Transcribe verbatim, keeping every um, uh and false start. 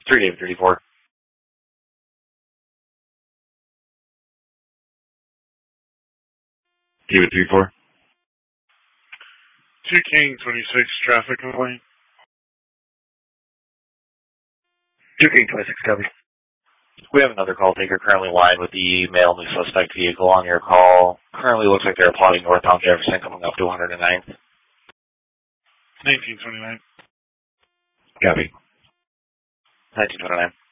three David thirty-four. David thirty-four. two King twenty-six, traffic complaint. two King twenty-six, copy. We have another call taker currently lined with the male new suspect vehicle on your call. Currently looks like they're plotting northbound Jefferson coming up to one hundred ninth. nineteen twenty-nine. Copy. nineteen twenty-nine.